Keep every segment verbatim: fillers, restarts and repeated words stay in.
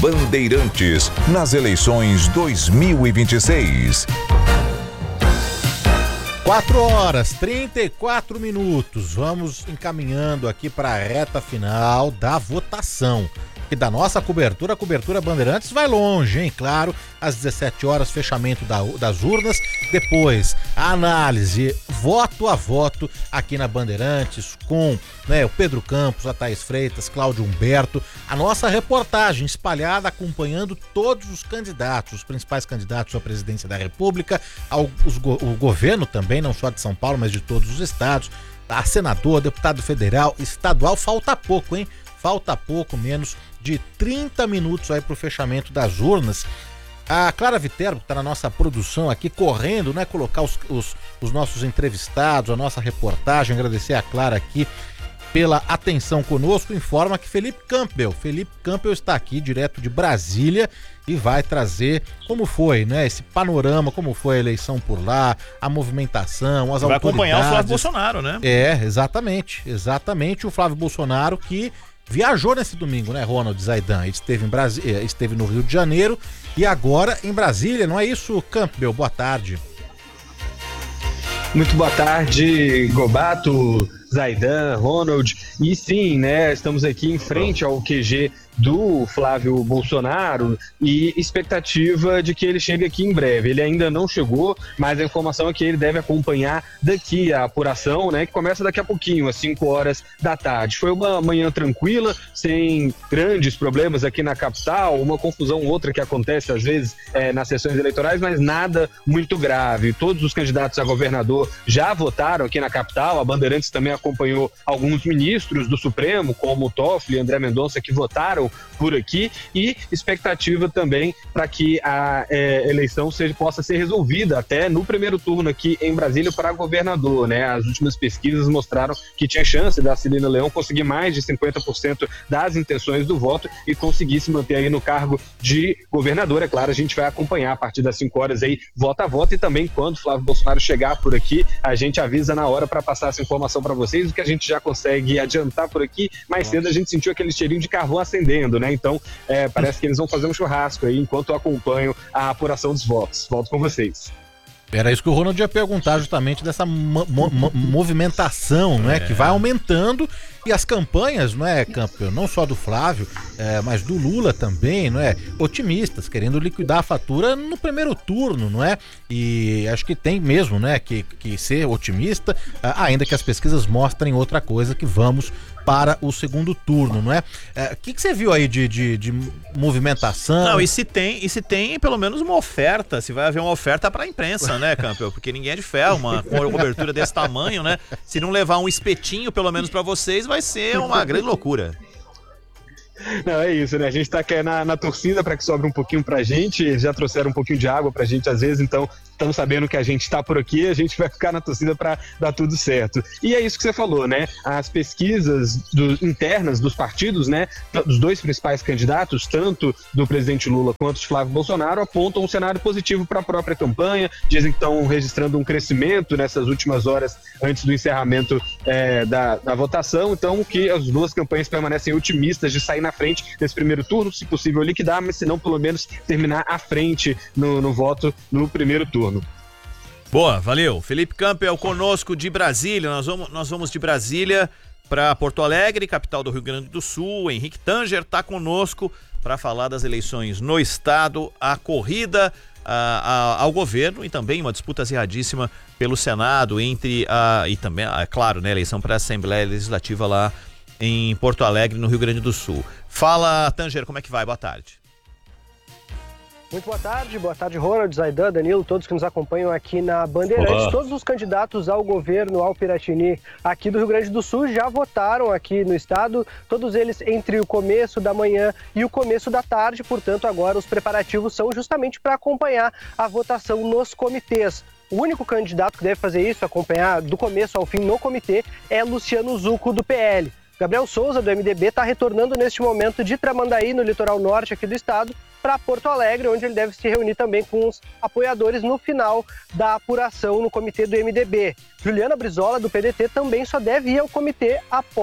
Bandeirantes nas eleições dois mil e vinte e seis. quatro horas, trinta e quatro minutos. Vamos encaminhando aqui para a reta final da votação. E da nossa cobertura, a cobertura Bandeirantes vai longe, hein? Claro, às dezessete horas, fechamento da, das urnas. Depois, a análise, voto a voto, aqui na Bandeirantes, com né, o Pedro Campos, a Thaís Freitas, Cláudio Humberto. A nossa reportagem espalhada, acompanhando todos os candidatos, os principais candidatos à presidência da República, ao os, o governo também, não só de São Paulo, mas de todos os estados. A senador, deputado federal, estadual, falta pouco, hein? Falta pouco, menos de trinta minutos aí para o fechamento das urnas. A Clara Viterbo, que está na nossa produção aqui, correndo, né? Colocar os, os, os nossos entrevistados, a nossa reportagem. Agradecer a Clara aqui pela atenção conosco. Informa que Felipe Campbell, Felipe Campbell está aqui direto de Brasília e vai trazer como foi, né? Esse panorama, como foi a eleição por lá, a movimentação, as vai autoridades. Vai acompanhar o Flávio Bolsonaro, né? É, exatamente, exatamente. O Flávio Bolsonaro que viajou nesse domingo, né, Ronald Zaidan? Esteve em Brasília, esteve no Rio de Janeiro e agora em Brasília, não é isso, Campbell? Boa tarde. Muito boa tarde, Gobato, Zaidan, Ronald. E sim, né, estamos aqui em frente ao Q G do Flávio Bolsonaro e expectativa de que ele chegue aqui em breve. Ele ainda não chegou, mas a informação é que ele deve acompanhar daqui a apuração, né, que começa daqui a pouquinho, às cinco horas da tarde. Foi uma manhã tranquila, sem grandes problemas aqui na capital, uma confusão ou outra que acontece às vezes é, nas sessões eleitorais, mas nada muito grave. Todos os candidatos a governador já votaram aqui na capital. A Bandeirantes também acompanhou alguns ministros do Supremo, como o Toffoli e André Mendonça, que votaram por aqui, e expectativa também para que a é, eleição seja, possa ser resolvida até no primeiro turno aqui em Brasília para governador, né? As últimas pesquisas mostraram que tinha chance da Celina Leão conseguir mais de cinquenta por cento das intenções do voto e conseguir se manter aí no cargo de governador. É claro, a gente vai acompanhar a partir das cinco horas aí, voto a voto, e também quando Flávio Bolsonaro chegar por aqui, a gente avisa na hora para passar essa informação para vocês, o que a gente já consegue adiantar por aqui. Mais cedo a gente sentiu aquele cheirinho de carvão acendendo, né? Então, é, parece que eles vão fazer um churrasco aí enquanto eu acompanho a apuração dos votos. Volto com vocês. Era isso que o Ronald ia perguntar, justamente dessa mo- mo- movimentação, né, é. que vai aumentando, e as campanhas, não é, Campbell, não só do Flávio, é, mas do Lula também, não é, otimistas, querendo liquidar a fatura no primeiro turno, não é? E acho que tem mesmo, né, que, que ser otimista, ainda que as pesquisas mostrem outra coisa, que vamos para o segundo turno, não é? O é, que, que você viu aí de, de, de movimentação? Não, e se tem, e se tem pelo menos uma oferta, se vai haver uma oferta para a imprensa, né, Campbell? Porque ninguém é de ferro, uma cobertura desse tamanho, né? Se não levar um espetinho, pelo menos para vocês, vai ser uma grande loucura. Não, é isso, né? A gente tá aqui na, na torcida para que sobre um pouquinho pra gente. Eles já trouxeram um pouquinho de água pra gente às vezes, então estamos sabendo que a gente tá por aqui, a gente vai ficar na torcida para dar tudo certo. E é isso que você falou, né? As pesquisas do, internas dos partidos, né? Dos dois principais candidatos, tanto do presidente Lula quanto de Flávio Bolsonaro, apontam um cenário positivo para a própria campanha. Dizem que estão registrando um crescimento nessas últimas horas antes do encerramento é, da, da votação. Então, que as duas campanhas permanecem otimistas de sair na frente nesse primeiro turno, se possível liquidar, mas se não, pelo menos terminar à frente no, no voto no primeiro turno. Boa, valeu. Felipe Campbell conosco de Brasília. Nós vamos, nós vamos de Brasília para Porto Alegre, capital do Rio Grande do Sul. Henrique Tanger está conosco para falar das eleições no estado, a corrida a, a, ao governo e também uma disputa acirradíssima pelo Senado entre a, e também, é claro, né, a eleição para a Assembleia Legislativa lá em Porto Alegre, no Rio Grande do Sul. Fala, Tanger, como é que vai? Boa tarde. Muito boa tarde, boa tarde, Ronald, Zaidan, Danilo, todos que nos acompanham aqui na Bandeirantes. Olá. Todos os candidatos ao governo, ao Piratini, aqui do Rio Grande do Sul, já votaram aqui no estado, todos eles entre o começo da manhã e o começo da tarde, portanto, agora os preparativos são justamente para acompanhar a votação nos comitês. O único candidato que deve fazer isso, acompanhar do começo ao fim no comitê, é Luciano Zucco, do P L. Gabriel Souza, do M D B, está retornando neste momento de Tramandaí, no litoral norte aqui do estado, para Porto Alegre, onde ele deve se reunir também com os apoiadores no final da apuração no comitê do M D B. Juliana Brizola, do P D T, também só deve ir ao comitê após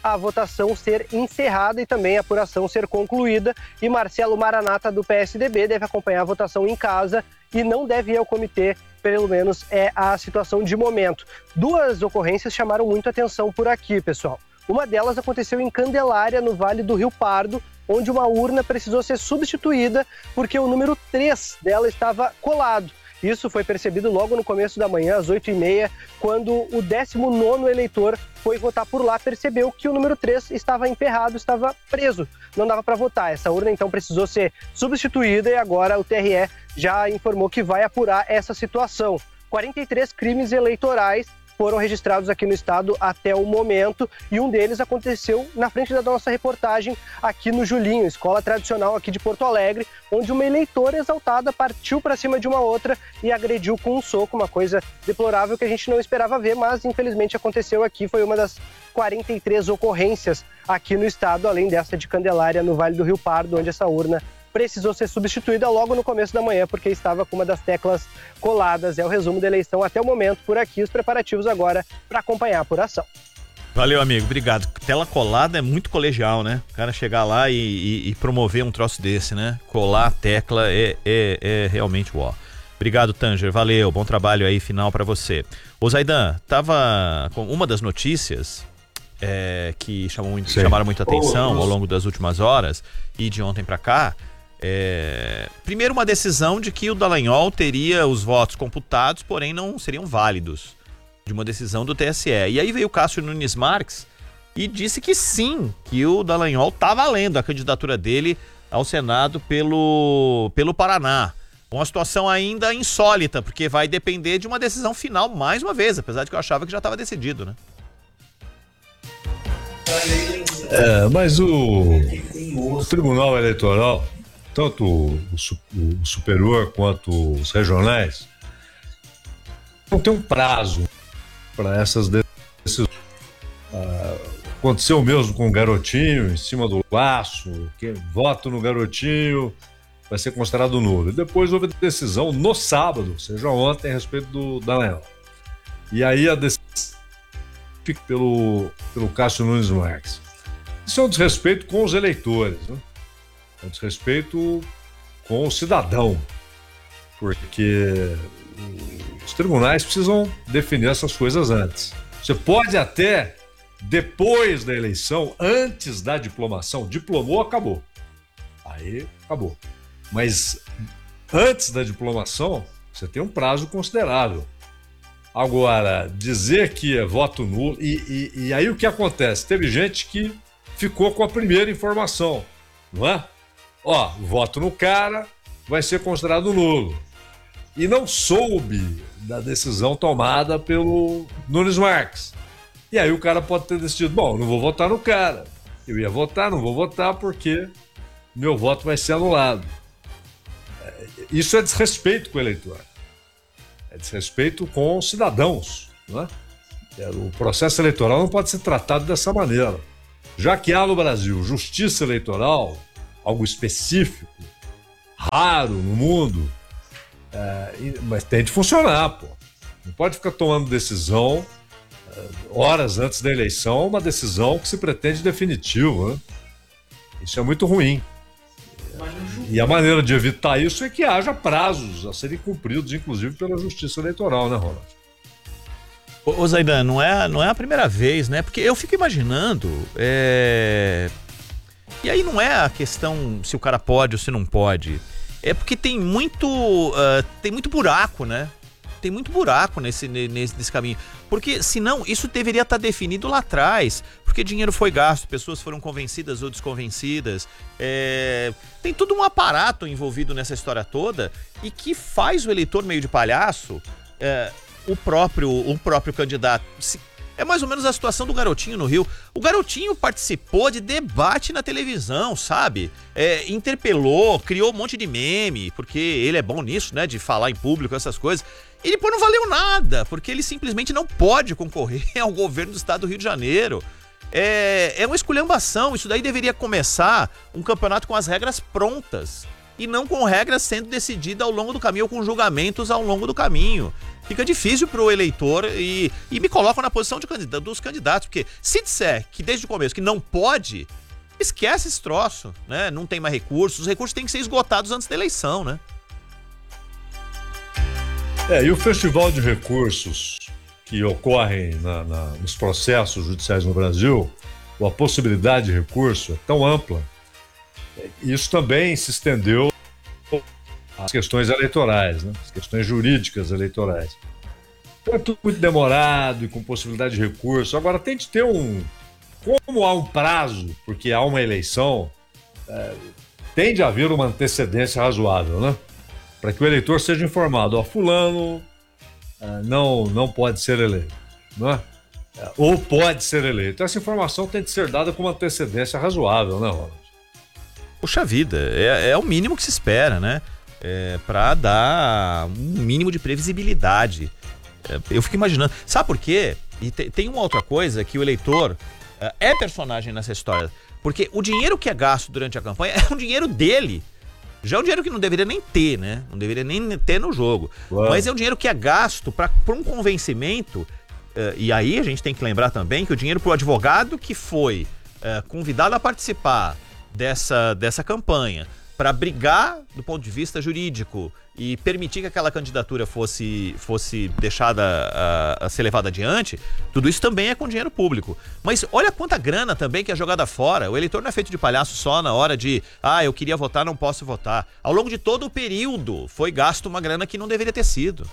a votação ser encerrada e também a apuração ser concluída. E Marcelo Maranata, do P S D B, deve acompanhar a votação em casa e não deve ir ao comitê, pelo menos é a situação de momento. Duas ocorrências chamaram muito atenção por aqui, pessoal. Uma delas aconteceu em Candelária, no Vale do Rio Pardo, onde uma urna precisou ser substituída porque o número três dela estava colado. Isso foi percebido logo no começo da manhã, às oito e meia, quando o décimo nono eleitor foi votar por lá, percebeu que o número três estava emperrado, estava preso, não dava para votar. Essa urna então precisou ser substituída e agora o T R E já informou que vai apurar essa situação. quarenta e três crimes eleitorais foram registrados aqui no estado até o momento e um deles aconteceu na frente da nossa reportagem aqui no Julinho, escola tradicional aqui de Porto Alegre, onde uma eleitora exaltada partiu para cima de uma outra e agrediu com um soco, uma coisa deplorável que a gente não esperava ver, mas infelizmente aconteceu aqui, foi uma das quarenta e três ocorrências aqui no estado, além dessa de Candelária, no Vale do Rio Pardo, onde essa urna precisou ser substituída logo no começo da manhã, porque estava com uma das teclas coladas. É o resumo da eleição até o momento por aqui, os preparativos agora para acompanhar a apuração. Valeu, amigo, obrigado. Tela colada é muito colegial, né? O cara chegar lá e, e, e promover um troço desse, né? Colar a tecla é, é, é realmente ó. Obrigado, Tanger, valeu, bom trabalho aí, final para você. Ô Zaidan, tava com uma das notícias é, que chamou muito, chamaram muita atenção ao longo das últimas horas e de ontem para cá. É... Primeiro, uma decisão de que o Dallagnol teria os votos computados, porém não seriam válidos, de uma decisão do T S E. E aí veio o Cássio Nunes Marques e disse que sim, que o Dallagnol está valendo a candidatura dele ao Senado pelo, pelo Paraná. Uma situação ainda insólita, porque vai depender de uma decisão final mais uma vez, apesar de que eu achava que já estava decidido, né? É, mas o, o Tribunal Eleitoral, tanto o, o superior quanto os regionais, não tem um prazo para essas decisões. Ah, aconteceu mesmo com o garotinho em cima do laço, quem vota no garotinho vai ser considerado nulo. E depois houve decisão no sábado, ou seja, ontem, a respeito do Dallagnol. E aí a decisão fica pelo, pelo Cássio Nunes Marques. Isso é um desrespeito com os eleitores, né? É um desrespeito com o cidadão, porque os tribunais precisam definir essas coisas antes. Você pode até, depois da eleição, antes da diplomação, diplomou, acabou. Aí, acabou. Mas antes da diplomação, você tem um prazo considerável. Agora, dizer que é voto nulo, e, e, e aí o que acontece? Teve gente que ficou com a primeira informação, não é? Ó, voto no cara vai ser considerado nulo. E não soube da decisão tomada pelo Nunes Marques. E aí o cara pode ter decidido, bom, não vou votar no cara. Eu ia votar, não vou votar porque meu voto vai ser anulado. Isso é desrespeito com o eleitor. É desrespeito com os cidadãos, não é? O processo eleitoral não pode ser tratado dessa maneira. Já que há no Brasil justiça eleitoral, algo específico, raro no mundo, é, mas tem de funcionar, pô. Não pode ficar tomando decisão é, horas antes da eleição, uma decisão que se pretende definitiva, né? Isso é muito ruim. E a maneira de evitar isso é que haja prazos a serem cumpridos, inclusive pela Justiça Eleitoral, né, Ronald? Ô, ô Zaidan, não é, não é a primeira vez, né? Porque eu fico imaginando... É... E aí não é a questão se o cara pode ou se não pode. É porque tem muito, uh, tem muito buraco, né? Tem muito buraco nesse, nesse, nesse caminho. Porque, senão, isso deveria estar definido lá atrás. Porque dinheiro foi gasto, pessoas foram convencidas ou desconvencidas. É... Tem todo um aparato envolvido nessa história toda e que faz o eleitor meio de palhaço, é, o, próprio, o próprio candidato. Se... É mais ou menos a situação do garotinho no Rio. O garotinho participou de debate na televisão, sabe? É, interpelou, criou um monte de meme, porque ele é bom nisso, né? De falar em público, essas coisas. E depois não valeu nada, porque ele simplesmente não pode concorrer ao governo do estado do Rio de Janeiro. É, é uma esculhambação. Isso daí deveria começar um campeonato com as regras prontas. e não com regras sendo decididas ao longo do caminho ou com julgamentos ao longo do caminho. Fica difícil pro eleitor e, e me coloco na posição de candidata, dos candidatos, porque se disser que desde o começo que não pode, esquece esse troço, né? Não tem mais recursos, os recursos têm que ser esgotados antes da eleição, né? É, e o festival de recursos que ocorrem na, na, nos processos judiciais no Brasil, ou a possibilidade de recurso é tão ampla, isso também se estendeu às questões eleitorais, né? As questões jurídicas eleitorais. Então é tudo muito demorado e com possibilidade de recurso. Agora tem de ter um... Como há um prazo, porque há uma eleição, é, tem de haver uma antecedência razoável, né? Para que o eleitor seja informado, ó, fulano é, não, não pode ser eleito, não é? É, ou pode ser eleito. Essa informação tem de ser dada com uma antecedência razoável, né, Ronald? Puxa vida, é, é o mínimo que se espera, né? É, para dar um mínimo de previsibilidade. É, eu fico imaginando. Sabe por quê? E te, tem uma outra coisa que o eleitor é, é personagem nessa história. Porque o dinheiro que é gasto durante a campanha é um dinheiro dele. Já é um dinheiro que não deveria nem ter, né? Não deveria nem ter no jogo. Uau. Mas é um dinheiro que é gasto para um convencimento. Uh, e aí a gente tem que lembrar também que o dinheiro para o advogado que foi uh, convidado a participar dessa, dessa campanha para brigar do ponto de vista jurídico e permitir que aquela candidatura fosse, fosse deixada a, a ser levada adiante, tudo isso também é com dinheiro público. Mas olha quanta grana também que é jogada fora. O eleitor não é feito de palhaço só na hora de, ah, eu queria votar, não posso votar. Ao longo de todo o período foi gasto uma grana que não deveria ter sido.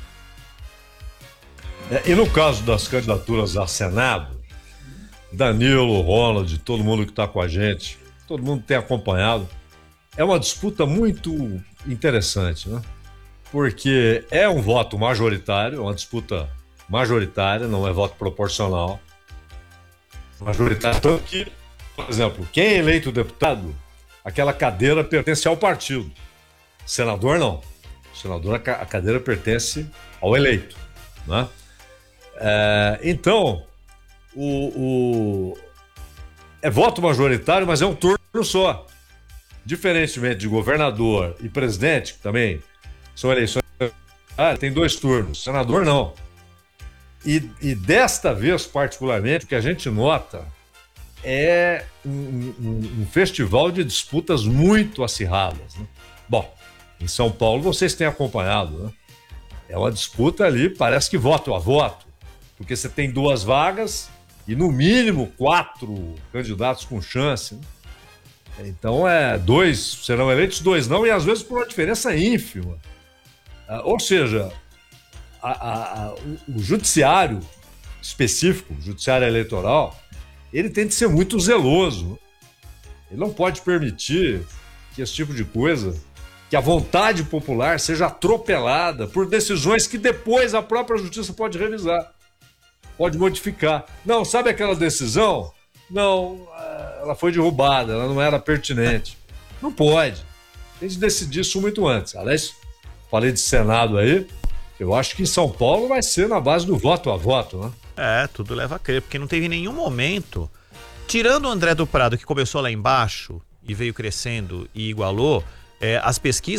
É, e no caso das candidaturas a Senado, Danilo, Ronald, todo mundo que está com a gente, todo mundo tem acompanhado, é uma disputa muito interessante, né? Porque é um voto majoritário, é uma disputa majoritária, não é voto proporcional. Majoritário, tanto que, por exemplo, quem é eleito deputado, aquela cadeira pertence ao partido. Senador, não. Senador, a cadeira pertence ao eleito, né? É, então, o, o... é voto majoritário, mas é um turno só. Diferentemente de governador e presidente, que também são eleições, ah, tem dois turnos, senador não. E, e desta vez, particularmente, o que a gente nota é um, um, um festival de disputas muito acirradas, né? Bom, em São Paulo vocês têm acompanhado, né? É uma disputa ali, parece que voto a voto, porque você tem duas vagas e no mínimo quatro candidatos com chance, né? Então, é, dois serão eleitos, dois não, e às vezes por uma diferença ínfima. Ah, ou seja, a, a, a, o, o judiciário específico, o judiciário eleitoral, ele tem de ser muito zeloso. Ele não pode permitir que esse tipo de coisa, que a vontade popular seja atropelada por decisões que depois a própria justiça pode revisar, pode modificar. Não, sabe aquela decisão? Não, ela foi derrubada, ela não era pertinente. Não pode. Tem de decidir isso muito antes. Aliás, falei de Senado aí, eu acho que em São Paulo vai ser na base do voto a voto, né? É, tudo leva a crer, porque não teve nenhum momento, tirando o André do Prado, que começou lá embaixo e veio crescendo e igualou, é, as pesquisas